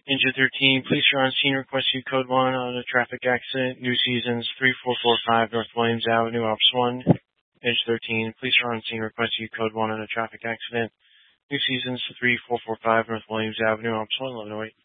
Engine 13, police are on scene. Request you code 1 on a traffic accident. New Seasons 3445 North Williams Avenue, Ops 1. Engine 13, police are on scene. Request you code 1 on a traffic accident. New Seasons 3445 North Williams Avenue, Ops 1, 1108.